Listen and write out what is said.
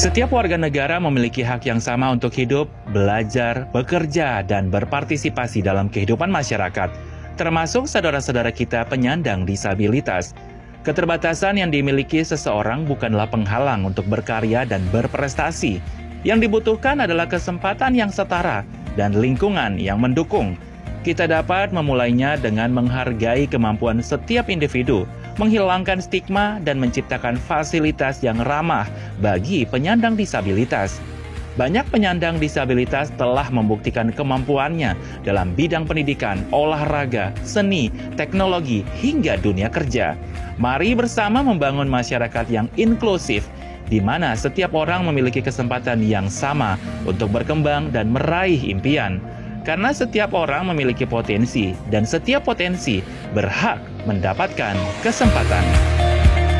Setiap warga negara memiliki hak yang sama untuk hidup, belajar, bekerja, dan berpartisipasi dalam kehidupan masyarakat, termasuk saudara-saudara kita penyandang disabilitas. Keterbatasan yang dimiliki seseorang bukanlah penghalang untuk berkarya dan berprestasi. Yang dibutuhkan adalah kesempatan yang setara dan lingkungan yang mendukung. Kita dapat memulainya dengan menghargai kemampuan setiap individu, menghilangkan stigma, dan menciptakan fasilitas yang ramah bagi penyandang disabilitas. Banyak penyandang disabilitas telah membuktikan kemampuannya dalam bidang pendidikan, olahraga, seni, teknologi, hingga dunia kerja. Mari bersama membangun masyarakat yang inklusif, di mana setiap orang memiliki kesempatan yang sama untuk berkembang dan meraih impian. Karena setiap orang memiliki potensi, dan setiap potensi berhak mendapatkan kesempatan.